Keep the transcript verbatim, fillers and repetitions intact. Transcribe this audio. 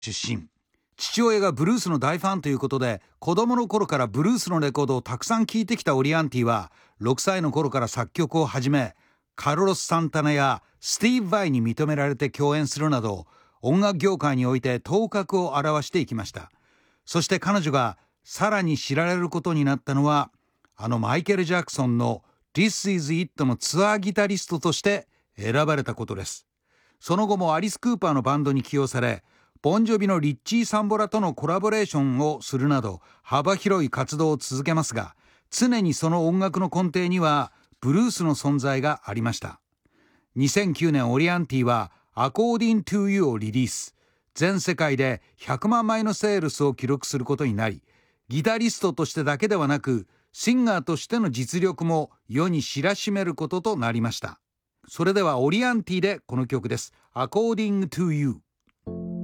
出身。父親がブルースの大ファンということで、子供の頃からブルースのレコードをたくさん聴いてきたオリアンティは、ろくさいの頃から作曲を始め、カルロス・サンタナやスティーブ・バイに認められて共演するなど、音楽業界において頭角を現していきました。そして彼女がさらに知られることになったのは、あのマイケル・ジャクソンの This Is It のツアーギタリストとして選ばれたことです。その後もアリス・クーパーのバンドに起用され、ボンジョビのリッチー・サンボラとのコラボレーションをするなど幅広い活動を続けますが、常にその音楽の根底にはブルースの存在がありました。にせんきゅうねんオリアンティは According to You をリリース。全世界でひゃくまんまいのセールスを記録することになり、ギタリストとしてだけではなく、シンガーとしての実力も世に知らしめることとなりました。それではオリアンティでこの曲です。According to You。